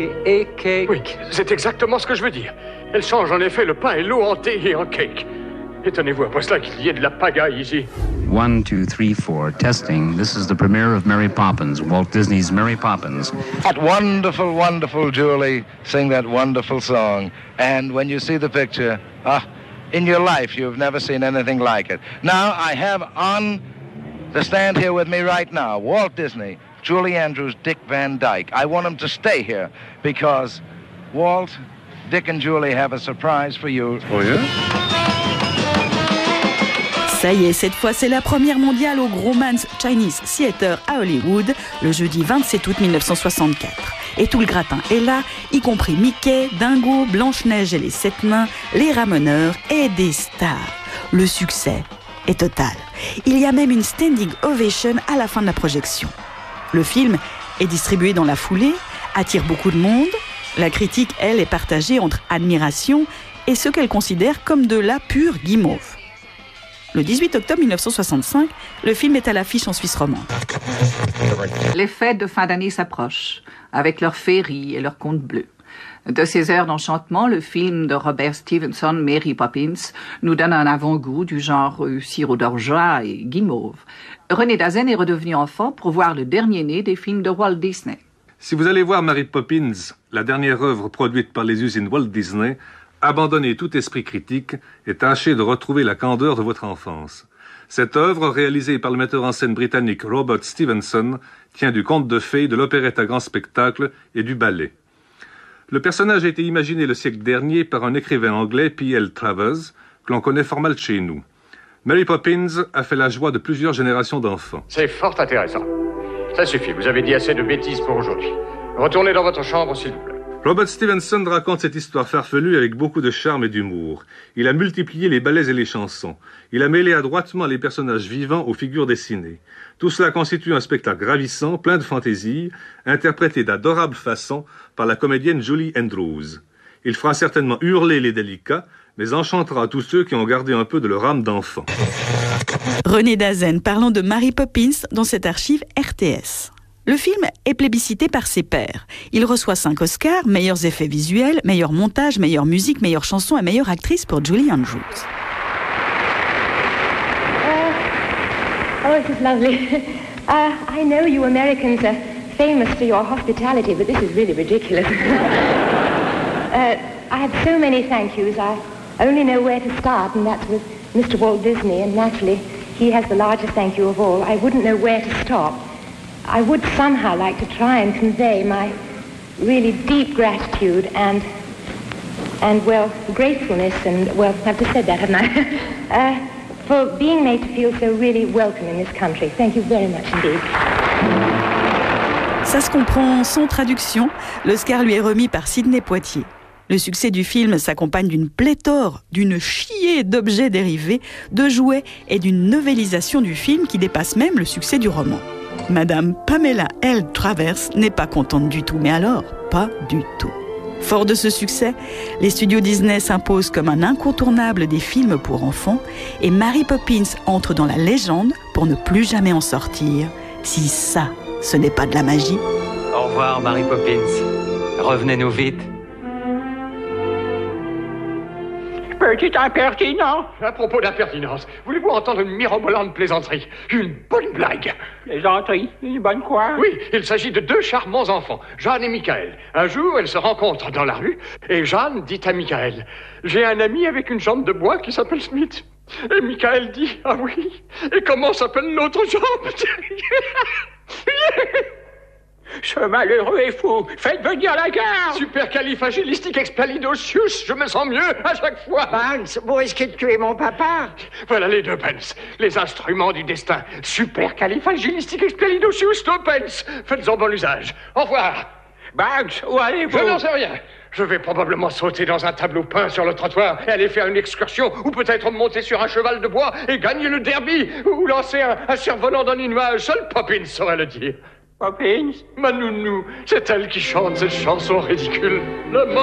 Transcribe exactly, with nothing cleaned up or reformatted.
thé et cake. Oui, c'est exactement ce que je veux dire. Elle change en effet le pain et l'eau en thé et en cake. Étonnez-vous après cela qu'il y ait de la pagaille ici. One, two, three, four. Testing. This is the premiere of Mary Poppins, Walt Disney's Mary Poppins. That wonderful, wonderful Julie sing that wonderful song. And when you see the picture, ah, in your life you've never seen anything like it. Now I have on the stand here with me right now Walt Disney, Julie Andrews, Dick Van Dyke. I want them to stay here because Walt, Dick and Julie have a surprise for you. Oh yeah? Ça y est, cette fois, c'est la première mondiale au Grauman's Chinese Theatre à Hollywood, le jeudi vingt-sept août mille neuf cent soixante-quatre. Et tout le gratin est là, y compris Mickey, Dingo, Blanche-Neige et les Sept Nains, les Ramoneurs et des stars. Le succès est total. Il y a même une standing ovation à la fin de la projection. Le film est distribué dans la foulée, attire beaucoup de monde. La critique, elle, est partagée entre admiration et ce qu'elle considère comme de la pure guimauve. Le dix-huit octobre mille neuf cent soixante-cinq, le film est à l'affiche en Suisse romande. Les fêtes de fin d'année s'approchent, avec leurs féeries et leurs contes bleus. De ces heures d'enchantement, le film de Robert Stevenson, Mary Poppins, nous donne un avant-goût du genre euh, sirop d'orgeat et guimauve. René Dazen est redevenu enfant pour voir le dernier né des films de Walt Disney. Si vous allez voir Mary Poppins, la dernière œuvre produite par les usines Walt Disney, abandonnez tout esprit critique et tâchez de retrouver la candeur de votre enfance. Cette œuvre, réalisée par le metteur en scène britannique Robert Stevenson, tient du conte de fées, de l'opérette à grand spectacle et du ballet. Le personnage a été imaginé le siècle dernier par un écrivain anglais, P L Travers, que l'on connaît fort mal chez nous. Mary Poppins a fait la joie de plusieurs générations d'enfants. C'est fort intéressant. Ça suffit, vous avez dit assez de bêtises pour aujourd'hui. Retournez dans votre chambre, s'il vous plaît. Robert Stevenson raconte cette histoire farfelue avec beaucoup de charme et d'humour. Il a multiplié les ballets et les chansons. Il a mêlé adroitement les personnages vivants aux figures dessinées. Tout cela constitue un spectacle ravissant, plein de fantaisie, interprété d'adorable façon par la comédienne Julie Andrews. Il fera certainement hurler les délicats, mais enchantera tous ceux qui ont gardé un peu de leur âme d'enfant. René Dazen, parlant de Mary Poppins dans cette archive R T S. Le film est plébiscité par ses pairs. Il reçoit cinq Oscars, meilleurs effets visuels, meilleur montage, meilleure musique, meilleure chanson et meilleure actrice pour Julie Andrews. Uh, oh, this is lovely. Uh, I know you Americans are famous for your hospitality, but this is really ridiculous. uh, I have so many thank yous, I only know where to start, and that's with Mister Walt Disney, and naturally, he has the largest thank you of all. I wouldn't know where to stop. I would somehow like to try and convey my really deep gratitude and, and well, gratefulness and, well, I've just said that, haven't I? uh, for being made to feel so really welcome in this country. Thank you very much indeed. Ça se comprend sans traduction. L'Oscar lui est remis par Sidney Poitier. Le succès du film s'accompagne d'une pléthore, d'une chier d'objets dérivés, de jouets et d'une novélisation du film qui dépasse même le succès du roman. Madame Pamela L. Travers n'est pas contente du tout, mais alors, pas du tout. Fort de ce succès, les studios Disney s'imposent comme un incontournable des films pour enfants et Mary Poppins entre dans la légende pour ne plus jamais en sortir. Si ça, ce n'est pas de la magie. Au revoir, Mary Poppins. Revenez-nous vite. Petit impertinent. À propos d'impertinence, voulez-vous entendre une mirobolante plaisanterie? Une bonne blague. Plaisanterie? Une bonne quoi? Oui, il s'agit de deux charmants enfants, Jeanne et Michael. Un jour, elles se rencontrent dans la rue et Jeanne dit à Michael: « J'ai un ami avec une jambe de bois qui s'appelle Smith. » Et Michael dit: « Ah oui? Et comment s'appelle l'autre jambe? » Ce malheureux est fou. Faites venir la garde. Supercalifragilisticexpialidocious. Je me sens mieux à chaque fois. Banks, vous risquez de tuer mon papa. Voilà les deux Pence, les instruments du destin. Supercalifragilisticexpialidocious, deux Pence. Faites-en bon usage. Au revoir. Banks, où allez-vous? Je n'en sais rien. Je vais probablement sauter dans un tableau peint sur le trottoir et aller faire une excursion, ou peut-être monter sur un cheval de bois et gagner le derby, ou lancer un, un cerf-volant dans les nuages. Seul Poppins saurait le dire. Poppins? Ma nounou, c'est elle qui chante cette chanson ridicule. Le